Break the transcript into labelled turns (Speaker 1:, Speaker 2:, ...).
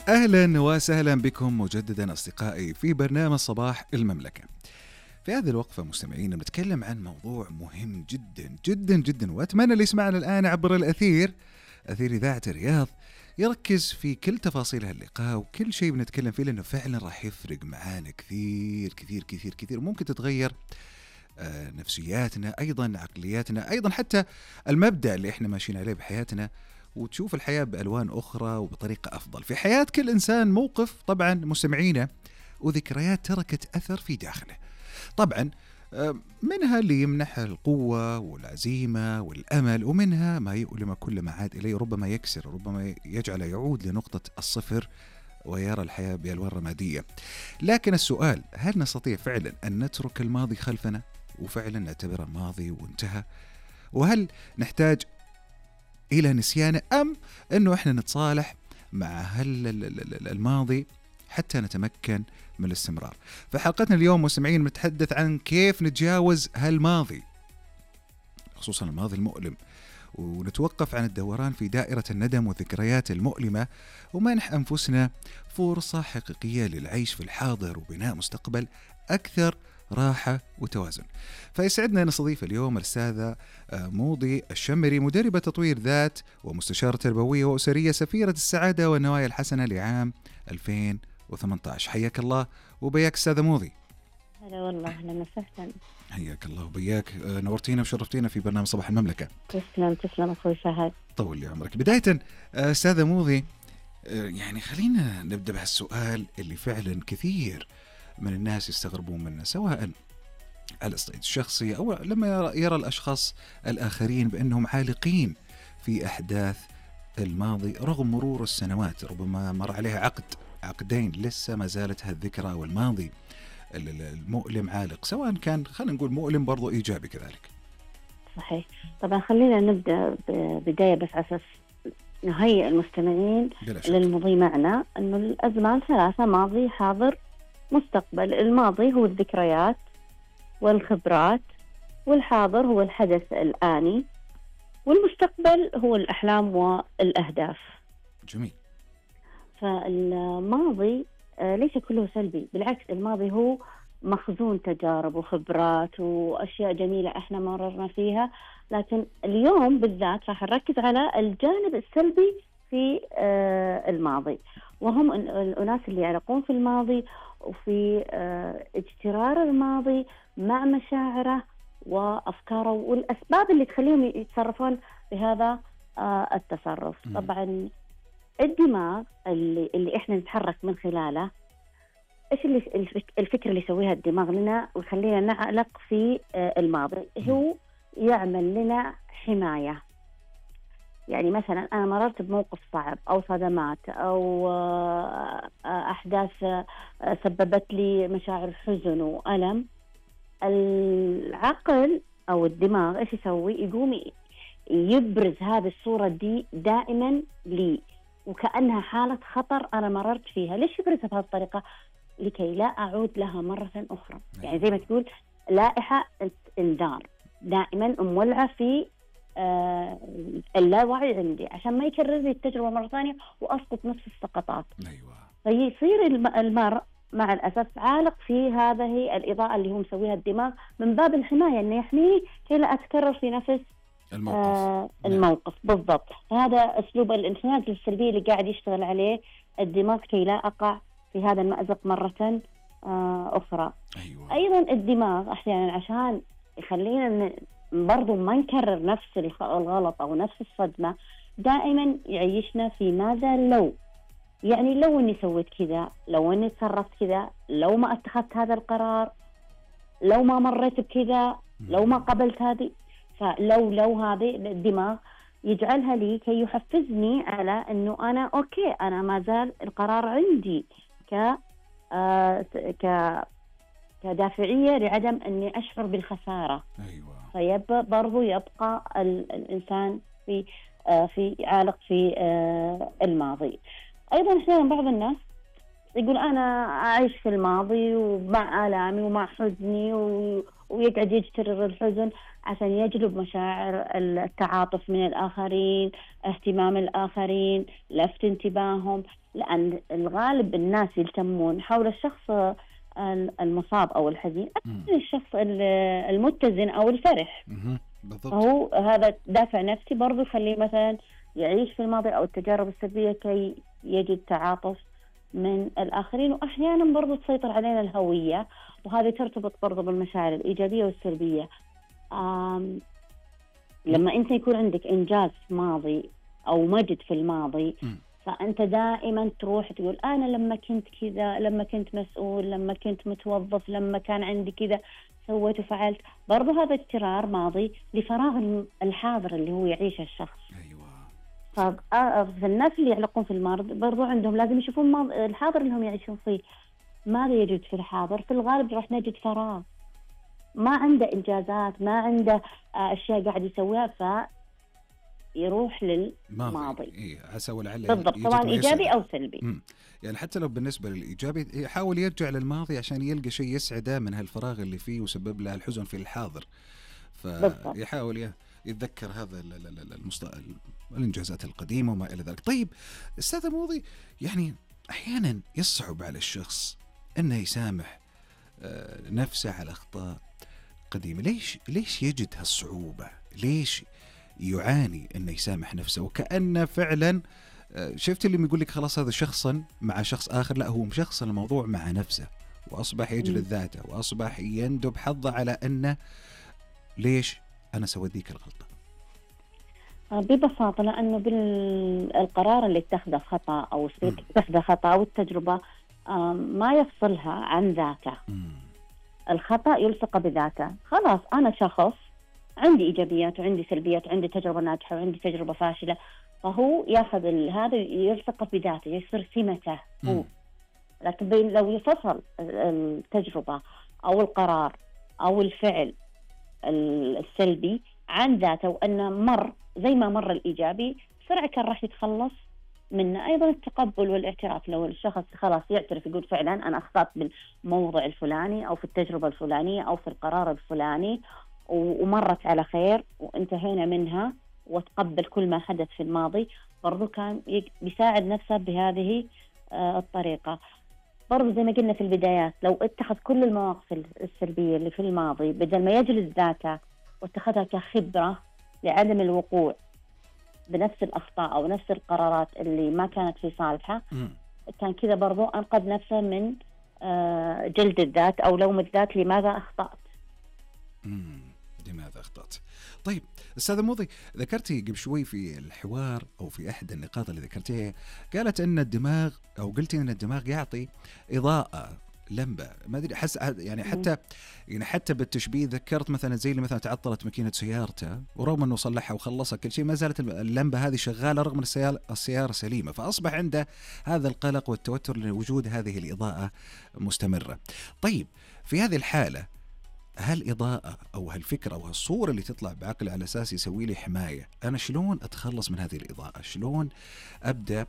Speaker 1: أهلا وسهلا بكم مجددا أصدقائي في برنامج صباح المملكة. في هذه الوقفة مستمعين نتكلم عن موضوع مهم جدا جدا جدا، وأتمنى اللي يسمعنا الآن عبر الأثير، أثير إذاعة الرياض، يركز في كل تفاصيل هاللقاء وكل شيء بنتكلم فيه، لأنه فعلا راح يفرق معانا كثير كثير كثير كثير. ممكن تتغير نفسياتنا، أيضا عقلياتنا، أيضا حتى المبدأ اللي احنا ماشيين عليه بحياتنا، وتشوف الحياة بألوان أخرى وبطريقة أفضل. في حياة كل إنسان موقف طبعا مستمعينا وذكريات تركت أثر في داخله، طبعا منها اللي يمنح القوة والعزيمة والأمل، ومنها ما يؤلم كل ما عاد إليه، ربما يكسر، ربما يجعل يعود لنقطة الصفر ويرى الحياة بألوان رمادية. لكن السؤال، هل نستطيع فعلا أن نترك الماضي خلفنا وفعلا نعتبره ماضي وانتهى؟ وهل نحتاج إلى نسيانه، أم أنه إحنا نتصالح مع الماضي حتى نتمكن من الاستمرار؟ فحلقتنا اليوم مستمعين نتحدث عن كيف نتجاوز هالماضي، خصوصا الماضي المؤلم، ونتوقف عن الدوران في دائرة الندم والذكريات المؤلمة، ومنح أنفسنا فرصة حقيقية للعيش في الحاضر وبناء مستقبل أكثر راحة وتوازن. فيسعدنا أن نستضيف اليوم الأستاذة موضي الشمري، مدربة تطوير ذات ومستشارة تربوية وأسرية، سفيرة السعادة والنوايا الحسنة لعام 2018. حياك الله وبياك أستاذة موضي.
Speaker 2: هلا والله، أهلا وسهلا.
Speaker 1: حياك الله وبياك، نورتينا وشرفتينا في برنامج صباح المملكة.
Speaker 2: تسلم أخوي فهد.
Speaker 1: طول لي عمرك. بداية أستاذة موضي، يعني خلينا نبدأ بهالسؤال اللي فعلا كثير من الناس يستغربون منه، سواء على الصعيد الشخصي أو لما يرى الأشخاص الآخرين بأنهم عالقين في أحداث الماضي رغم مرور السنوات، ربما مر عليها عقدين، لسه ما زالت هالذكرى والماضي المؤلم عالق، سواء كان خلينا نقول مؤلم برضو إيجابي كذلك.
Speaker 2: صحيح. طبعا خلينا نبدأ بداية بس أساس نهيئ المستمعين للمضي معنا، أنه الأزمان ثلاثة: ماضي، حاضر، مستقبل. الماضي هو الذكريات والخبرات، والحاضر هو الحدث الآني، والمستقبل هو الأحلام والأهداف.
Speaker 1: جميل.
Speaker 2: فالماضي ليس كله سلبي، بالعكس الماضي هو مخزون تجارب وخبرات وأشياء جميلة احنا مررنا فيها، لكن اليوم بالذات راح نركز على الجانب السلبي في الماضي، وهم الناس اللي يعلقون في الماضي وفي اجترار الماضي مع مشاعره وأفكاره والأسباب اللي تخليهم يتصرفون بهذا التصرف. طبعا الدماغ اللي احنا نتحرك من خلاله، ايش الفكرة اللي يسويها الدماغ لنا ويخلينا نعلق في الماضي؟ هو يعمل لنا حماية. يعني مثلا أنا مررت بموقف صعب أو صدمات أو أحداث سببت لي مشاعر حزن وألم، العقل أو الدماغ إيش يسوي؟ يقوم يبرز هذه الصورة دي دائما لي وكأنها حالة خطر أنا مررت فيها. ليش يبرزها بهذه الطريقة؟ لكي لا أعود لها مرة أخرى. يعني زي ما تقول لائحة إنذار دائما مولعة في اللاوعي عندي، عشان ما يكرر لي التجربة مرة ثانية وأسقط نفس السقطات. فيصير المرء مع الأسف عالق في هذه الإضاءة اللي هو مسويها الدماغ من باب الحماية، إنه يحميني كي لا أتكرر في نفس الموقف. بالضبط. هذا أسلوب الانحياز للسلبية اللي قاعد يشتغل عليه الدماغ كي لا أقع في هذا المأزق مرة أخرى. أيضا الدماغ أحيانا عشان يخلينا برضو ما نكرر نفس الغلط أو نفس الصدمة، دائما يعيشنا في ماذا لو. يعني لو أني سويت كذا، لو أني تصرفت كذا، لو ما اتخذت هذا القرار، لو ما مريت بكذا، لو ما قبلت هذه. فلو هذه الدماغ يجعلها لي كي يحفزني على أنه أنا أوكي، أنا ما زال القرار عندي كدافعية لعدم أني أشعر بالخسارة. برضو يبقى الإنسان في عالق في الماضي. أيضا أحيانا بعض الناس يقول أنا أعيش في الماضي ومع آلامي ومع حزني ويقعد يجترر الحزن عشان يجلب مشاعر التعاطف من الآخرين، اهتمام الآخرين، لفت انتباههم، لأن الغالب الناس يلتمون حول الشخص المصاب أو الحزين أكثر من الشخص المتزن أو الفرح. فهو هذا دافع نفسي برضو يخليه مثلا يعيش في الماضي أو التجارب السلبية كي يجد تعاطف من الآخرين. وأحيانا برضو تسيطر علينا الهوية، وهذه ترتبط برضو بالمشاعر الإيجابية والسلبية. لما أنت يكون عندك إنجاز ماضي أو مجد في الماضي، فأنت دائما تروح تقول أنا لما كنت كذا، لما كنت مسؤول، لما كنت متوظف، لما كان عندي كذا سويت وفعلت. برضو هذا اكرار ماضي لفراغ الحاضر اللي هو يعيشه الشخص. فالناس اللي يعلقون في الماضي برضو عندهم لازم يشوفون الحاضر اللي هم يعيشون فيه. ماذا يجد في الحاضر؟ في الغالب راح نجد فراغ، ما عنده إنجازات، ما عنده أشياء قاعد يسويها، فيروح للماضي.
Speaker 1: إيه عسى ولعل
Speaker 2: بالضبط، سواء إيجابي أو سلبي.
Speaker 1: يعني حتى لو بالنسبة للإيجابي يحاول يرجع للماضي عشان يلقى شيء يسعده من هالفراغ اللي فيه وسبب له الحزن في الحاضر، فيحاول يتذكر هذا الإنجازات القديمة وما إلى ذلك. طيب أستاذ موضي، يعني أحيانا يصعب على الشخص أنه يسامح نفسه على أخطاء قديمة. ليش يجد هالصعوبة؟ ليش يعاني أنه يسامح نفسه؟ وكأنه فعلا شفت اللي يقول لك خلاص هذا شخصا مع شخص آخر، لا هو مشخص الموضوع مع نفسه، وأصبح يجلد ذاته، وأصبح يندب حظه على أنه ليش أنا سويت ذيك الغلطة.
Speaker 2: ببساطة لأنه بالقرار اللي اتخذه خطأ أو اتخذه خطأ أو التجربة ما يفصلها عن ذاته. الخطأ يلصق بذاته. خلاص أنا شخص عندي إيجابيات وعندي سلبيات، وعندي تجربة ناجحة وعندي تجربة فاشلة، فهو ياخذ هذا يلصق بذاته، يصير سمته هو. لكن لو يفصل التجربة أو القرار أو الفعل السلبي عن ذاته، وأنه مر زي ما مر الإيجابي بسرعة كان راح يتخلص منه. أيضا التقبل والاعتراف، لو الشخص خلاص يعترف يقول فعلا أنا أخطأت بالموضع الفلاني أو في التجربة الفلانية أو في القرار الفلاني ومرت على خير وانتهينا منها، وتقبل كل ما حدث في الماضي، برضو كان بيساعد نفسه بهذه الطريقة. برضو زي ما قلنا في البدايات، لو اتخذ كل المواقف السلبية اللي في الماضي بدل ما يجلد ذاته واتخذها كخبرة لعدم الوقوع بنفس الأخطاء أو نفس القرارات اللي ما كانت في صالحه، كان كذا برضو أنقذ نفسه من جلد الذات أو لوم الذات لماذا أخطأت.
Speaker 1: لماذا أخطأت؟ طيب أستاذة موضي، ذكرتي قبل شوي في الحوار أو في أحد النقاط اللي ذكرتيها، قالت أن الدماغ أو قلتي أن الدماغ يعطي إضاءة لمبة، ما أدري حس يعني حتى بالتشبيه ذكرت مثلا زي اللي مثلا تعطلت ماكينة سيارته ورغم أنه صلحها وخلصها كل شيء ما زالت اللمبة هذه شغالة رغم أن السيارة سليمة، فأصبح عنده هذا القلق والتوتر لوجود هذه الإضاءة مستمرة. طيب في هذه الحالة هل إضاءة أو هالفكرة أو هالصورة اللي تطلع بعقل على أساس يسوي لي حماية، أنا شلون أتخلص من هذه الإضاءة؟ شلون أبدأ